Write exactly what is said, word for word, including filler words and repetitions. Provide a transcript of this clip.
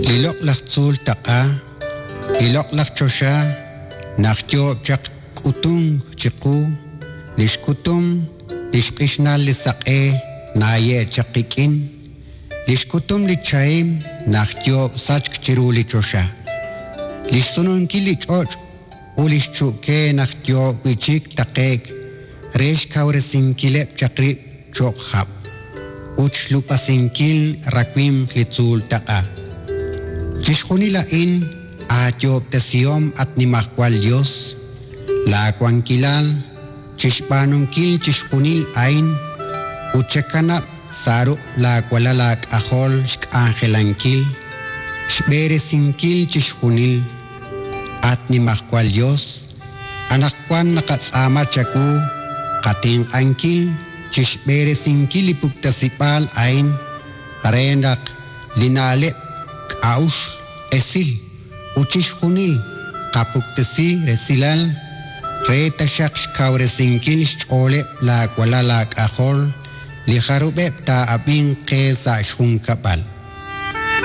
Lilok lakzul taqa, lilok lakchosha, nakyo chak kutung chiku, lishkutum, lishkishna lisaqe, naye chakikin, lishkutum lichaim, nakyo sachk chiru lichosha. Lishtunun kilichoch, ulishchuke nakyo wichik takek, resh kauresinkilep chakri chokhab. Uch lupasinkil rakwim litzul taqa. Chishkunila in atyo tesiom at nimakwal Dios, la kwankilal, chishpanunkil chishkunil ain, uchekana saru la kwalalak ahol shk angelankil, shberesinkil chishkunil, at nimakwal Dios, anakwan nakatsama chaku, kating ankil, chishberesinkil ipuktasipal ain, renak linale aush esil uchishkunil kapuktesi resilal re tashak kauresinkil chole la kwala la kahol li kharube ta abin qesa shun kapal.